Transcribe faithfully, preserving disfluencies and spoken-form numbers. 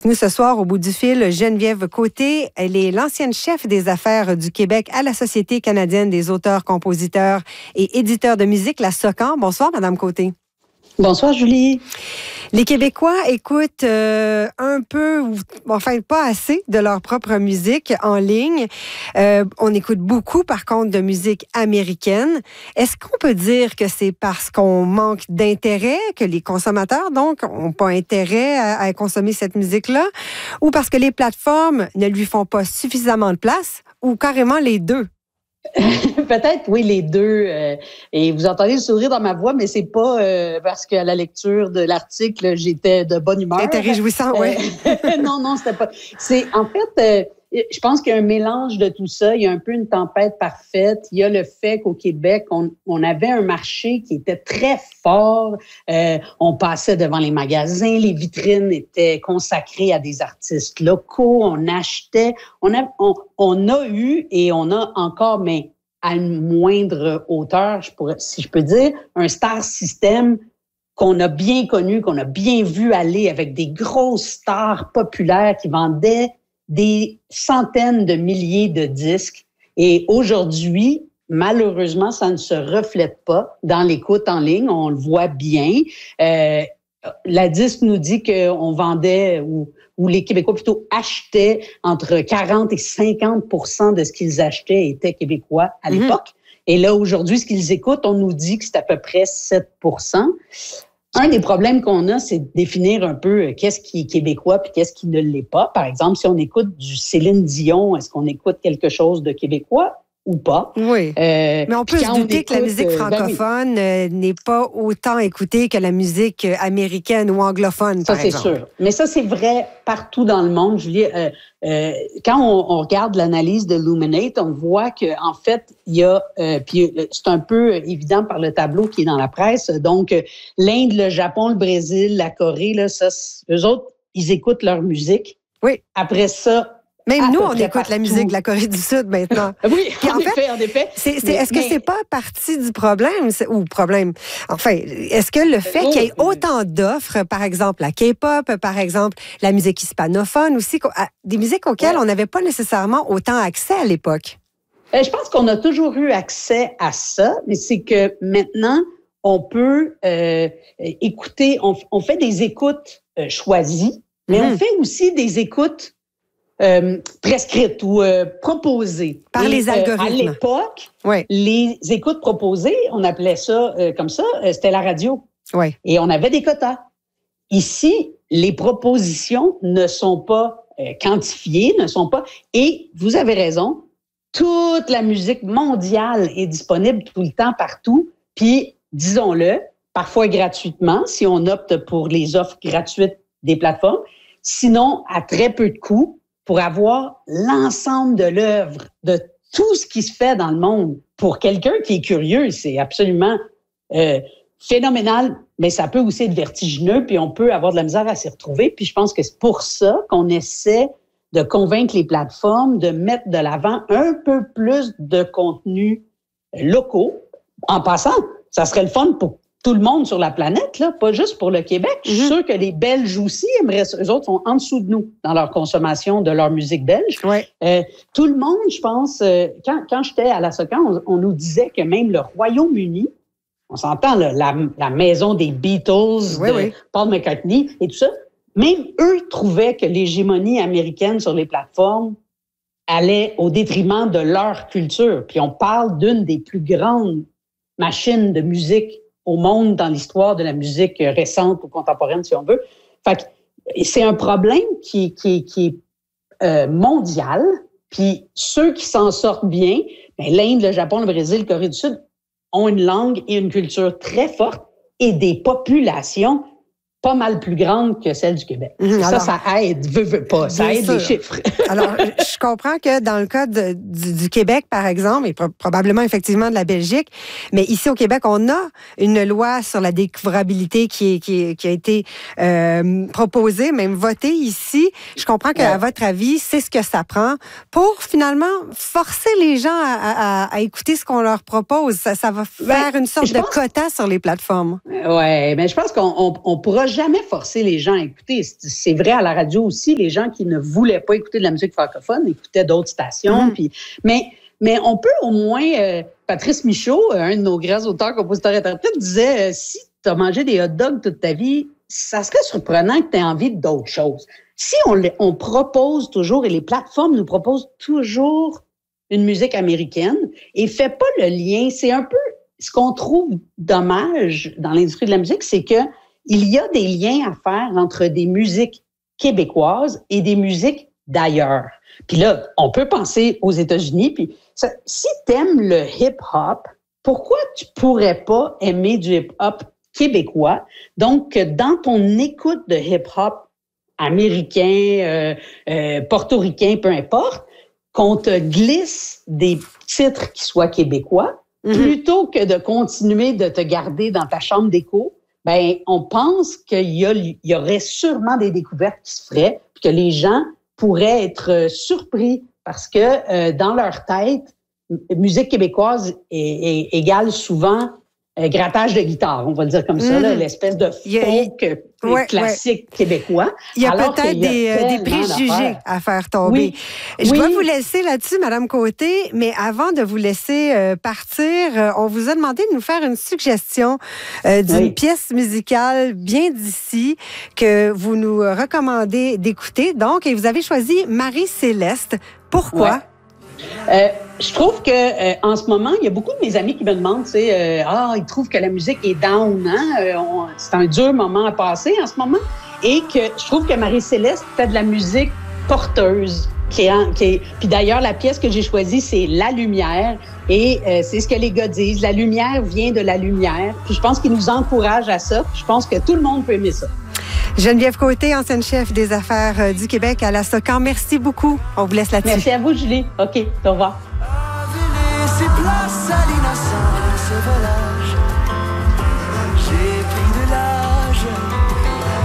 Nous, ce soir, au bout du fil, Geneviève Côté. Elle est l'ancienne chef des affaires du Québec à la Société canadienne des auteurs, compositeurs et éditeurs de musique, la SOCAN. Bonsoir, Madame Côté. Bonsoir, Julie. Les Québécois écoutent euh, un peu, ou enfin pas assez, de leur propre musique en ligne. Euh, on écoute beaucoup, par contre, de musique américaine. Est-ce qu'on peut dire que c'est parce qu'on manque d'intérêt, que les consommateurs, donc, n'ont pas intérêt à, à consommer cette musique-là, ou parce que les plateformes ne lui font pas suffisamment de place, ou carrément les deux? Peut-être, oui, les deux. Euh, et vous entendez le sourire dans ma voix, mais c'est pas euh, parce qu'à la lecture de l'article, j'étais de bonne humeur. C'était réjouissant, oui. Euh, non, non, c'était pas. C'est en fait, euh, je pense qu'il y a un mélange de tout ça. Il y a un peu une tempête parfaite. Il y a le fait qu'au Québec, on, on avait un marché qui était très fort. Euh, on passait devant les magasins, les vitrines étaient consacrées à des artistes locaux. On achetait, on a, on, on a eu et on a encore, mais à une moindre hauteur, je pourrais, si je peux dire, un star system qu'on a bien connu, qu'on a bien vu aller avec des grosses stars populaires qui vendaient des centaines de milliers de disques. Et aujourd'hui, malheureusement, ça ne se reflète pas dans l'écoute en ligne. On le voit bien. Euh, la disque nous dit qu'on vendait, ou, ou les Québécois plutôt achetaient entre quarante et cinquante pour cent de ce qu'ils achetaient étaient québécois à l'époque. Mmh. Et là, aujourd'hui, ce qu'ils écoutent, on nous dit que c'est à peu près sept pour cent. Un des problèmes qu'on a, c'est de définir un peu qu'est-ce qui est québécois puis qu'est-ce qui ne l'est pas. Par exemple, si on écoute du Céline Dion, est-ce qu'on écoute quelque chose de québécois ou pas? Oui. Euh, Mais on peut se douter écoute, que la musique francophone ben oui. n'est pas autant écoutée que la musique américaine ou anglophone, ça, par exemple. Ça, c'est sûr. Mais ça, c'est vrai partout dans le monde, Julie. Euh, euh, quand on, on regarde l'analyse de Luminate, on voit qu'en fait, il y a, euh, puis c'est un peu évident par le tableau qui est dans la presse, donc l'Inde, le Japon, le Brésil, la Corée, là, ça, eux autres, ils écoutent leur musique. Oui. Après ça, Même nous, on écoute partout. La musique de la Corée du Sud maintenant. Oui, Puis en, en effet, fait, en effet. C'est, c'est, mais, est-ce mais... que c'est pas partie du problème, ou problème, enfin, est-ce que le fait qu'il y ait autant d'offres, par exemple la K-pop, par exemple la musique hispanophone aussi, des musiques auxquelles ouais. on n'avait pas nécessairement autant accès à l'époque? Je pense qu'on a toujours eu accès à ça, mais c'est que maintenant, on peut euh, écouter, on, on fait des écoutes euh, choisies, mais mm-hmm. on fait aussi des écoutes Euh, prescrites ou euh, proposées. Par Et, les algorithmes. Euh, à l'époque, oui. les écoutes proposées, on appelait ça euh, comme ça, euh, c'était la radio. Oui. Et on avait des quotas. Ici, les propositions ne sont pas euh, quantifiées, ne sont pas... Et vous avez raison, toute la musique mondiale est disponible tout le temps, partout. Puis, disons-le, parfois gratuitement, si on opte pour les offres gratuites des plateformes. Sinon, à très peu de coûts, pour avoir l'ensemble de l'œuvre, de tout ce qui se fait dans le monde. Pour quelqu'un qui est curieux, c'est absolument euh, phénoménal, mais ça peut aussi être vertigineux, puis on peut avoir de la misère à s'y retrouver. Puis je pense que c'est pour ça qu'on essaie de convaincre les plateformes de mettre de l'avant un peu plus de contenus locaux. En passant, ça serait le fun pour tout le monde sur la planète, là, pas juste pour le Québec. Je suis mm-hmm. sûre que les Belges aussi aimeraient ça. Eux autres sont en dessous de nous dans leur consommation de leur musique belge. Ouais. Euh, tout le monde, je pense, euh, quand, quand j'étais à la SOCAN, on, on nous disait que même le Royaume-Uni, on s'entend, là, la, la maison des Beatles, oui, de oui. Paul McCartney et tout ça, même eux trouvaient que l'hégémonie américaine sur les plateformes allait au détriment de leur culture. Puis on parle d'une des plus grandes machines de musique au monde dans l'histoire de la musique récente ou contemporaine, si on veut. Fait que c'est un problème qui, qui, qui est euh, mondial. Puis ceux qui s'en sortent bien, ben, l'Inde, le Japon, le Brésil, le Corée du Sud, ont une langue et une culture très forte et des populations pas mal plus grande que celle du Québec. Mmh, alors, ça, ça aide, veut, veut pas, ça aide sûr. Les chiffres. Alors, je comprends que dans le cas de, du, du Québec, par exemple, et pro- probablement effectivement de la Belgique, mais ici au Québec, on a une loi sur la découvrabilité qui, est, qui, est, qui a été euh, proposée, même votée ici. Je comprends qu'à ouais. votre avis, c'est ce que ça prend pour finalement forcer les gens à, à, à écouter ce qu'on leur propose. Ça, ça va faire ben, une sorte de pense... quota sur les plateformes. Oui, mais je pense qu'on on, on pourra jamais forcer les gens à écouter. C'est vrai à la radio aussi, les gens qui ne voulaient pas écouter de la musique francophone écoutaient d'autres stations. Mm. Puis, mais, mais on peut au moins... Euh, Patrice Michaud, un de nos grands auteurs, compositeurs, interprètes, disait euh, si tu as mangé des hot dogs toute ta vie, ça serait surprenant que tu aies envie d'autres choses. Si on, on propose toujours, et les plateformes nous proposent toujours une musique américaine et fait pas le lien, c'est un peu ce qu'on trouve dommage dans l'industrie de la musique, c'est que il y a des liens à faire entre des musiques québécoises et des musiques d'ailleurs. Puis là, on peut penser aux États-Unis, puis ça, si t'aimes le hip-hop, pourquoi tu pourrais pas aimer du hip-hop québécois? Donc, dans ton écoute de hip-hop américain, euh, euh, portoricain, peu importe, qu'on te glisse des titres qui soient québécois, mm-hmm. plutôt que de continuer de te garder dans ta chambre d'écho, ben, on pense qu'il y, a, il y aurait sûrement des découvertes qui se feraient, puis que les gens pourraient être surpris parce que euh, dans leur tête, musique québécoise est, est, égale souvent euh, grattage de guitare, on va le dire comme ça, mm-hmm. là, l'espèce de folk a, ouais, classique ouais. québécois. Il y a peut-être des, a des préjugés à faire tomber. Oui. Je oui. dois vous laisser là-dessus, Madame Côté, mais avant de vous laisser euh, partir, euh, on vous a demandé de nous faire une suggestion euh, d'une oui. pièce musicale bien d'ici que vous nous recommandez d'écouter. Donc, et vous avez choisi Marie-Céleste. Pourquoi? Ouais. Euh, je trouve que euh, en ce moment, il y a beaucoup de mes amis qui me demandent, tu sais, euh, ah, ils trouvent que la musique est down, hein? Euh, on, c'est un dur moment à passer en ce moment, et que je trouve que Marie-Céleste fait de la musique porteuse. Qui est, qui est, puis d'ailleurs, la pièce que j'ai choisie, c'est La Lumière, et euh, c'est ce que les gars disent. La lumière vient de la lumière. Puis je pense qu'ils nous encouragent à ça. Puis je pense que tout le monde peut aimer ça. Geneviève Côté, ancienne chef des affaires du Québec à la Socan. Merci beaucoup. On vous laisse là-dessus. Merci à vous, Julie. OK, au revoir.